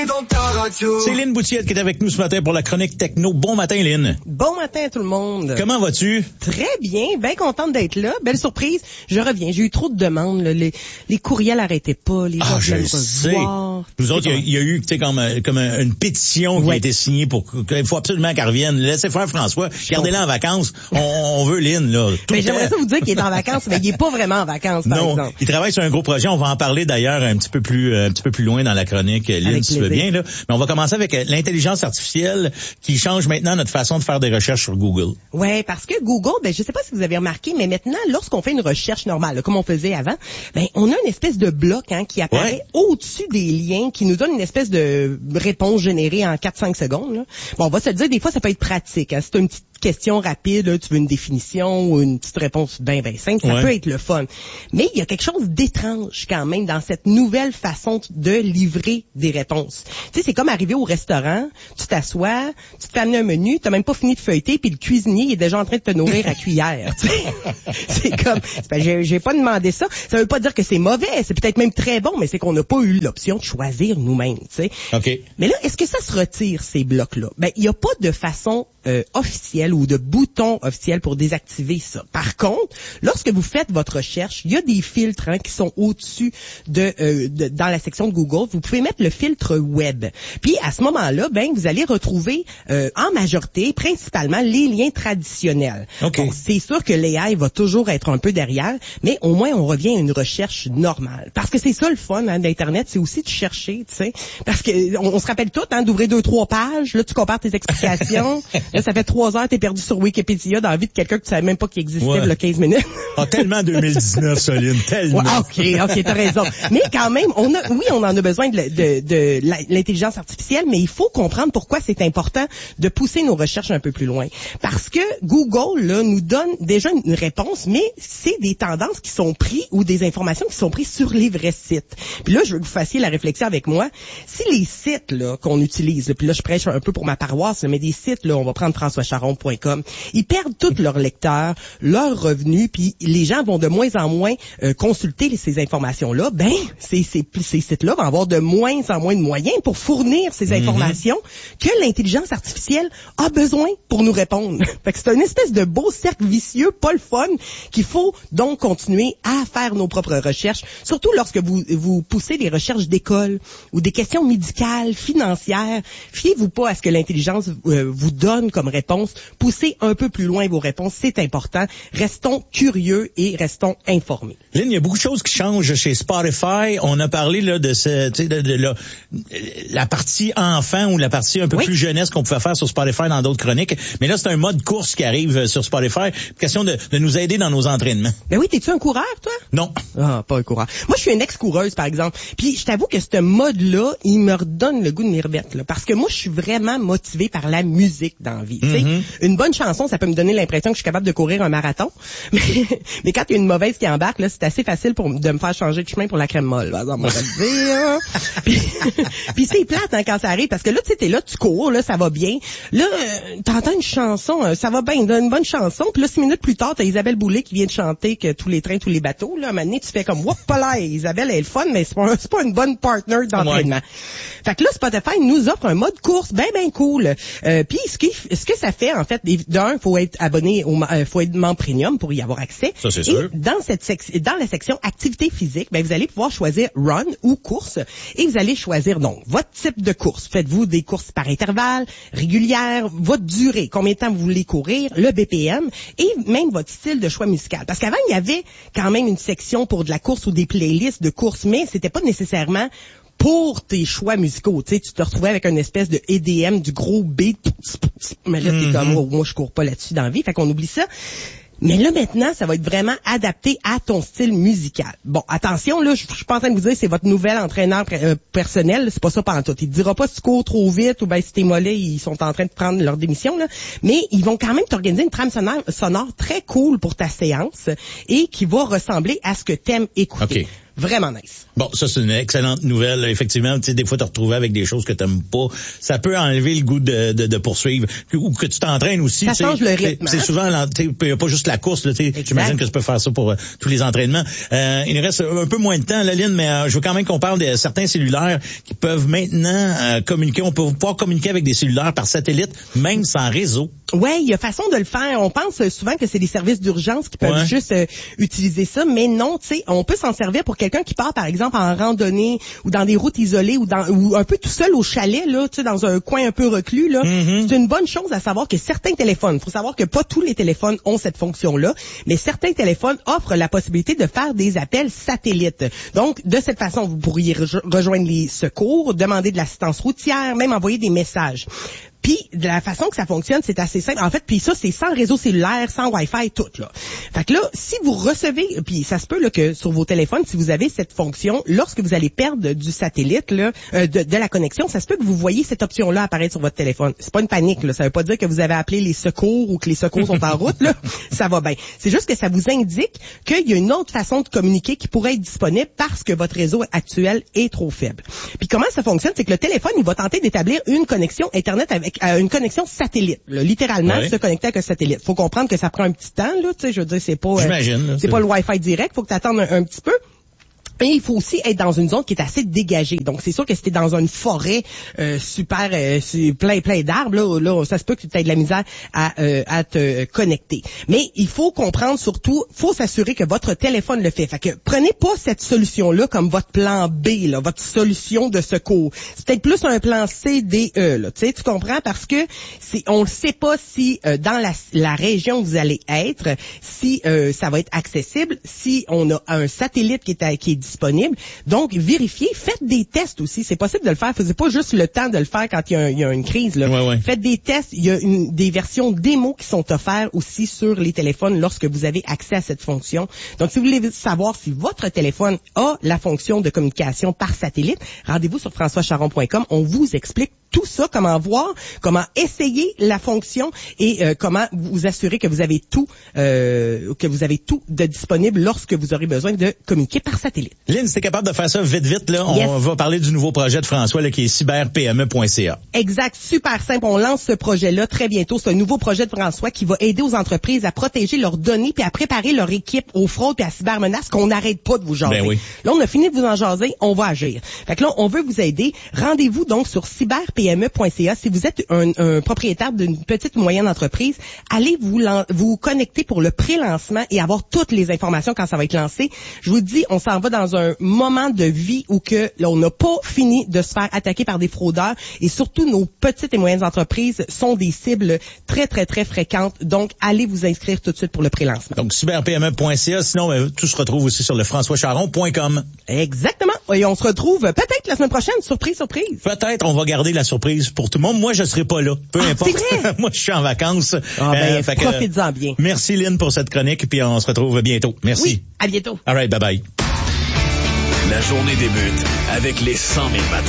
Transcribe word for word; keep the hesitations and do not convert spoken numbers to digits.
C'est Lynn Boutiette qui est avec nous ce matin pour la chronique techno. Bon matin, Lynn. Bon matin à tout le monde. Comment vas-tu? Très bien, bien contente d'être là. Belle surprise. Je reviens. J'ai eu trop de demandes. Là. Les, les courriels n'arrêtaient pas. Les gens ah, je veulent le sais. revoir. Nous autres, il y, y a eu tu sais, comme, comme une pétition ouais. qui a été signée pour qu'il faut absolument qu'elle revienne. Laissez faire François. Gardez-la en vacances. On, on veut Lynn, là. Tout mais j'aimerais ça vous dire qu'il est en vacances, mais il est pas vraiment en vacances, par non, exemple. Il travaille sur un gros projet. On va en parler d'ailleurs un petit peu plus, un petit peu plus loin dans la chronique, Lynn, si tu veux bien, là. Mais on va commencer avec l'intelligence artificielle qui change maintenant notre façon de faire des recherches sur Google. Ouais, parce que Google, ben je sais pas si vous avez remarqué, mais maintenant, lorsqu'on fait une recherche normale, là, comme on faisait avant, ben on a une espèce de bloc hein, qui apparaît ouais. au-dessus des liens, qui nous donne une espèce de réponse générée en quatre à cinq secondes. Là. Bon, on va se le dire, des fois, ça peut être pratique. Hein, c'est une petite question rapide, là, tu veux une définition ou une petite réponse bien, bien simple, ça ouais. peut être le fun. Mais il y a quelque chose d'étrange quand même dans cette nouvelle façon de livrer des réponses. Tu sais, c'est comme arriver au restaurant, tu t'assois, tu te fais amener un menu, t'as même pas fini de feuilleter, puis le cuisinier est déjà en train de te nourrir à cuillère. C'est comme, ben, j'ai, j'ai pas demandé ça. Ça veut pas dire que c'est mauvais, c'est peut-être même très bon, mais c'est qu'on n'a pas eu l'option de choisir nous-mêmes. Tu sais. Okay. Mais là, est-ce que ça se retire ces blocs-là? Ben, il y a pas de façon euh, officielle ou de bouton officiel pour désactiver ça. Par contre, lorsque vous faites votre recherche, il y a des filtres hein, qui sont au-dessus de, euh, de dans la section de Google. Vous pouvez mettre le filtre web. Puis à ce moment-là, ben vous allez retrouver euh, en majorité, principalement, les liens traditionnels. Okay. Bon, c'est sûr que l'A I va toujours être un peu derrière, mais au moins on revient à une recherche normale. Parce que c'est ça le fun hein, d'Internet, c'est aussi de chercher, tu sais. Parce que on, on se rappelle tout, hein, d'ouvrir deux, trois pages, là tu compares tes explications, là ça fait trois heures, t'es perdu sur Wikipédia dans la vie de quelqu'un que tu savais même pas qu'il existait ouais. il y a quinze minutes. Ah, tellement deux mille dix-neuf, Soline, tellement. Ouais, ok, ok, t'as raison. Mais quand même, on a, oui, on en a besoin de, de, de l'intelligence artificielle, mais il faut comprendre pourquoi c'est important de pousser nos recherches un peu plus loin. Parce que Google, là, nous donne déjà une réponse, mais c'est des tendances qui sont prises ou des informations qui sont prises sur les vrais sites. Puis là, je veux que vous fassiez la réflexion avec moi. Si les sites, là, qu'on utilise, là, puis là, je prêche un peu pour ma paroisse, là, mais des sites, là, on va prendre françois charon point com, ils perdent tous leurs lecteurs, leurs revenus, puis les gens vont de moins en moins euh, consulter ces informations-là. Ben, ces, ces, ces sites-là vont avoir de moins en moins de moyens pour fournir ces informations mm-hmm. que l'intelligence artificielle a besoin pour nous répondre. Fait que c'est une espèce de beau cercle vicieux, pas le fun, qu'il faut donc continuer à faire nos propres recherches, surtout lorsque vous, vous poussez des recherches d'école ou des questions médicales, financières. Fiez-vous pas à ce que l'intelligence euh, vous donne comme réponse. Poussez un peu plus loin vos réponses, c'est important. Restons curieux et restons informés. Lynn, il y a beaucoup de choses qui changent chez Spotify. On a parlé là de, ce, de, de, de la, la partie enfant ou la partie un peu oui. plus jeunesse qu'on pouvait faire sur Spotify dans d'autres chroniques. Mais là, c'est un mode course qui arrive sur Spotify. Question de, de nous aider dans nos entraînements. Ben oui, t'es-tu un coureur, toi? Non. Ah, pas un coureur. Moi, je suis une ex-coureuse, par exemple. Puis, je t'avoue que ce mode-là, il me redonne le goût de m'y remettre, là. Parce que moi, je suis vraiment motivée par la musique dans la vie. Mm-hmm. Une bonne chanson, ça peut me donner l'impression que je suis capable de courir un marathon. Mais, mais quand il y a une mauvaise qui embarque, là, c'est assez facile pour de me faire changer de chemin pour la crème molle. Par exemple, on va le dire. puis, puis c'est plate hein, quand ça arrive, parce que là, tu sais, t'es là, tu cours, là, ça va bien. Là, euh, t'entends une chanson, euh, ça va bien, une bonne chanson. Puis là, six minutes plus tard, t'as Isabelle Boulay qui vient de chanter que tous les trains, tous les bateaux. Là, à un moment donné, tu fais comme, whoop là, Isabelle, elle est le fun, mais c'est pas, c'est pas une bonne partner d'entraînement. Ouais. Fait que là, Spotify nous offre un mode course bien, bien cool. Euh, puis ce, qui, ce que ça fait, en fait, d'un, faut être abonné, au, euh, faut être membre premium pour y avoir accès. Ça, c'est et sûr. Dans cette section, dans la section activité physique, ben, vous allez pouvoir choisir run ou course et vous allez choisir donc votre type de course. Faites-vous des courses par intervalle, régulières, votre durée, combien de temps vous voulez courir, le B P M et même votre style de choix musical. Parce qu'avant, il y avait quand même une section pour de la course ou des playlists de course, mais c'était pas nécessairement pour tes choix musicaux. Tu sais, tu te retrouvais avec une espèce de E D M, du gros beat. Mais là, t'es mm-hmm. comme, oh, moi, je cours pas là-dessus dans la vie. Fait qu'on oublie ça. Mais là, maintenant, ça va être vraiment adapté à ton style musical. Bon, attention, là, je suis pas en train de vous dire c'est votre nouvel entraîneur euh, personnel, c'est pas ça pantoute. Il te dira pas si tu cours trop vite ou ben si tes mollets, ils sont en train de prendre leur démission, là. Mais ils vont quand même t'organiser une trame sonore, sonore très cool pour ta séance et qui va ressembler à ce que t'aimes écouter. Okay. Vraiment nice. Bon, ça, c'est une excellente nouvelle. Effectivement, tu sais, des fois, te retrouver avec des choses que t'aimes pas, ça peut enlever le goût de, de, de poursuivre. Ou que tu t'entraînes aussi. Ça change le rythme. C'est souvent, il n'y a pas juste la course, là, j'imagine que tu peux faire ça pour euh, tous les entraînements. Euh, il nous reste un peu moins de temps, là, Lynn, mais euh, je veux quand même qu'on parle de certains cellulaires qui peuvent maintenant euh, communiquer. On peut pouvoir communiquer avec des cellulaires par satellite, même sans réseau. Ouais, il y a façon de le faire. On pense souvent que c'est des services d'urgence qui peuvent ouais. juste euh, utiliser ça, mais non, tu sais, on peut s'en servir pour quelqu'un qui part, par exemple, en randonnée ou dans des routes isolées ou dans ou un peu tout seul au chalet, là, tu sais, dans un coin un peu reclus, là. Mm-hmm. C'est une bonne chose à savoir que certains téléphones, faut savoir que pas tous les téléphones ont cette fonction-là, mais certains téléphones offrent la possibilité de faire des appels satellites. Donc, de cette façon, vous pourriez re- rejoindre les secours, demander de l'assistance routière, même envoyer des messages. Puis, de la façon que ça fonctionne, c'est assez simple. En fait, puis ça, c'est sans réseau cellulaire, sans Wi-Fi, tout, là. Fait que là, si vous recevez, puis ça se peut, là, que sur vos téléphones, si vous avez cette fonction, lorsque vous allez perdre du satellite, là, euh, de, de la connexion, ça se peut que vous voyez cette option-là apparaître sur votre téléphone. C'est pas une panique, là. Ça veut pas dire que vous avez appelé les secours ou que les secours sont en route, là. Ça va bien. C'est juste que ça vous indique qu'il y a une autre façon de communiquer qui pourrait être disponible parce que votre réseau actuel est trop faible. Puis comment ça fonctionne? C'est que le téléphone, il va tenter d'établir une connexion Internet avec Euh, une connexion satellite, là, littéralement oui. se connecter avec un satellite. Faut comprendre que ça prend un petit temps, là, tu sais, je veux dire, c'est pas, J'imagine, euh, là, c'est, c'est pas le Wi-Fi direct, faut que tu attendes un, un petit peu. Et il faut aussi être dans une zone qui est assez dégagée. Donc, c'est sûr que si t'es dans une forêt euh, super euh, plein plein d'arbres, là, là, ça se peut que tu aies de la misère à, euh, à te connecter. Mais il faut comprendre surtout, faut s'assurer que votre téléphone le fait. Fait que prenez pas cette solution-là comme votre plan B, là, votre solution de secours. C'est peut-être plus un plan C, D, E. Là, tu sais, tu comprends? Parce que c'est, on ne sait pas si euh, dans la, la région où vous allez être, si euh, ça va être accessible, si on a un satellite qui est, à, qui est disponible. Donc, vérifiez, faites des tests aussi. C'est possible de le faire. Faisez pas juste le temps de le faire quand il y a, un, il y a une crise. Là. Ouais, ouais. Faites des tests. Il y a une, des versions démo qui sont offertes aussi sur les téléphones lorsque vous avez accès à cette fonction. Donc, si vous voulez savoir si votre téléphone a la fonction de communication par satellite, rendez-vous sur françois charon point com. On vous explique tout ça, comment voir, comment essayer la fonction et euh, comment vous assurer que vous avez tout, euh, que vous avez tout de disponible lorsque vous aurez besoin de communiquer par satellite. Lynn, si t'es capable de faire ça vite, vite, là, yes. on va parler du nouveau projet de François, là, qui est cyber p m e point c a. Exact, super simple. On lance ce projet-là très bientôt. C'est un nouveau projet de François qui va aider aux entreprises à protéger leurs données puis à préparer leur équipe aux fraudes et à cybermenaces qu'on n'arrête pas de vous jaser. Ben oui. Là, on a fini de vous en jaser, on va agir. Fait que là, on veut vous aider. Rendez-vous donc sur cyber p m e point c a. Si vous êtes un, un propriétaire d'une petite ou moyenne entreprise, allez vous, lan- vous connecter pour le pré-lancement et avoir toutes les informations quand ça va être lancé. Je vous dis, on s'en va dans un moment de vie où que là, on n'a pas fini de se faire attaquer par des fraudeurs et surtout nos petites et moyennes entreprises sont des cibles très, très, très fréquentes. Donc, allez vous inscrire tout de suite pour le pré-lancement. Donc, cyber p m e point c a. Sinon, ben, tout se retrouve aussi sur le françois charon point com. Exactement. Et on se retrouve peut-être la semaine prochaine. Surprise, surprise. Peut-être, on va garder la surprise pour tout le monde. Moi, je serai pas là. Peu ah, importe. C'est vrai? Moi, je suis en vacances. Ah, ben, euh, profitez-en bien. Merci, Lynn, pour cette chronique, puis on se retrouve bientôt. Merci. Oui, à bientôt. All right, bye-bye. La journée débute avec les cent mille matins.